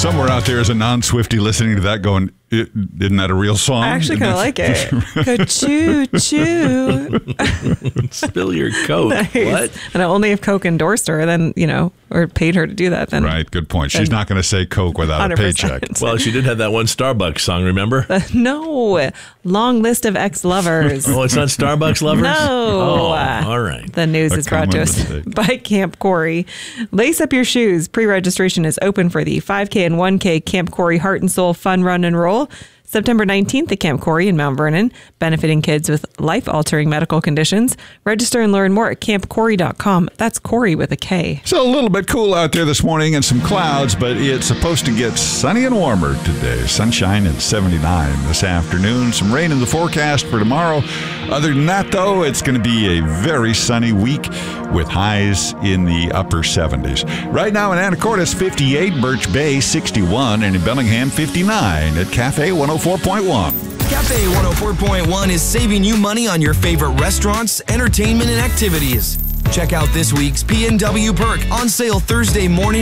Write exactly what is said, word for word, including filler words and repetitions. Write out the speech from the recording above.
Somewhere out there is a non-Swiftie listening to that going, isn't that a real song? I actually kind of like it. Ka-choo, choo. Spill your Coke. Nice. What? And only if Coke endorsed her, then, you know, or paid her to do that. Then Right, good point. She's not going to say Coke without one hundred percent. a paycheck. Well, she did have that one Starbucks song, remember? Uh, no. Long list of ex-lovers. Oh, it's not Starbucks lovers? No. Oh, all right. The news A is brought to common us mistake. by Camp Corey. Lace up your shoes. Pre-registration is open for the five K and one K Camp Corey Heart and Soul Fun Run and Roll. September nineteenth at Camp Corey in Mount Vernon, benefiting kids with life-altering medical conditions. Register and learn more at camp corey dot com. That's Corey with a K. So a little bit cool out there this morning and some clouds, but it's supposed to get sunny and warmer today. Sunshine at seventy-nine this afternoon. Some rain in the forecast for tomorrow. Other than that, though, it's going to be a very sunny week with highs in the upper seventies. Right now in Anacortes, fifty-eight, Birch Bay, sixty-one, and in Bellingham, fifty-nine at Cafe one oh four point one. Cafe one oh four point one is saving you money on your favorite restaurants, entertainment, and activities. Check out this week's P and W Perk on sale Thursday morning